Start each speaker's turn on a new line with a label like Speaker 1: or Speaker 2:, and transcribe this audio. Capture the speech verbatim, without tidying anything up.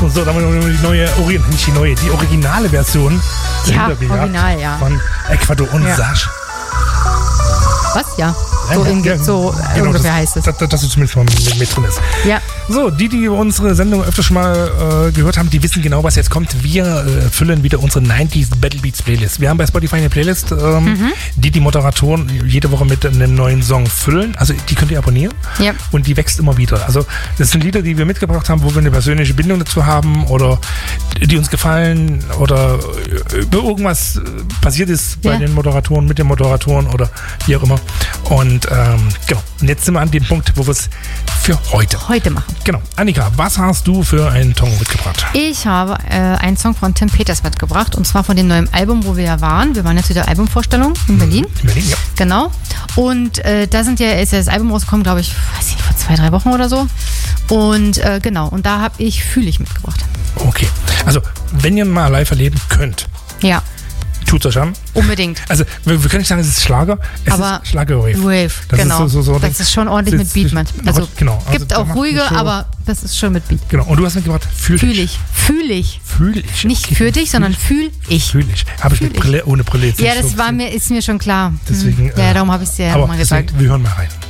Speaker 1: So, dann haben wir die neue, nicht die neue, die originale Version.
Speaker 2: Ja, original, ja.
Speaker 1: Von Ecuador und
Speaker 2: ja.
Speaker 1: Sash.
Speaker 2: Was? Ja. So,
Speaker 1: ja,
Speaker 2: in,
Speaker 1: ja,
Speaker 2: so
Speaker 1: genau,
Speaker 2: ungefähr
Speaker 1: das,
Speaker 2: heißt es.
Speaker 1: Das, das, das ist zumindest mit, mit drin ist.
Speaker 2: Ja.
Speaker 1: So, die, die unsere Sendung öfter schon mal äh, gehört haben, die wissen genau, was jetzt kommt. Wir äh, füllen wieder unsere neunziger Battle Beats Playlist. Wir haben bei Spotify eine Playlist, ähm, mhm. die die Moderatoren jede Woche mit einem neuen Song füllen. Also die könnt ihr abonnieren.
Speaker 2: Ja.
Speaker 1: Und die wächst immer wieder. Also das sind Lieder, die wir mitgebracht haben, wo wir eine persönliche Bindung dazu haben oder die uns gefallen oder über irgendwas passiert ist bei ja. den Moderatoren, mit den Moderatoren oder wie auch immer. Und ähm, genau. Und jetzt sind wir an dem Punkt, wo wir es für heute
Speaker 2: heute machen.
Speaker 1: Genau. Annika, was hast du für einen Song mitgebracht?
Speaker 2: Ich habe äh, einen Song von Tim Peters mitgebracht und zwar von dem neuen Album, wo wir ja waren. Wir waren ja zu der Albumvorstellung in Berlin.
Speaker 1: In Berlin, ja.
Speaker 2: Genau. Und äh, da sind ja, ist ja das Album rausgekommen, glaube ich, weiß nicht, vor zwei, drei Wochen oder so. Und äh, genau, und da habe ich Fühl ich mitgebracht.
Speaker 1: Okay. Also, wenn ihr mal live erleben könnt.
Speaker 2: Ja.
Speaker 1: Tut's euch an.
Speaker 2: Unbedingt.
Speaker 1: Also, wir, wir können nicht sagen, es ist Schlager, es
Speaker 2: aber
Speaker 1: ist Schlager-Wave.
Speaker 2: Wave,
Speaker 1: das
Speaker 2: genau.
Speaker 1: Ist so, so, so
Speaker 2: das ist schon ordentlich mit Beat manchmal. Also,
Speaker 1: genau. Also,
Speaker 2: gibt auch ruhige, aber das ist schon mit Beat.
Speaker 1: Genau. Und du hast mitgebracht, fühl,
Speaker 2: fühl ich. Fühl ich.
Speaker 1: Fühl ich.
Speaker 2: Nicht für dich, sondern fühl ich.
Speaker 1: Fühl ich. Habe ich mit Brille, ohne Brille jetzt
Speaker 2: Ja, das
Speaker 1: so
Speaker 2: war mir, ist mir schon klar.
Speaker 1: Deswegen,
Speaker 2: hm. Ja, darum habe ich es dir ja nochmal gesagt.
Speaker 1: Wir hören mal rein.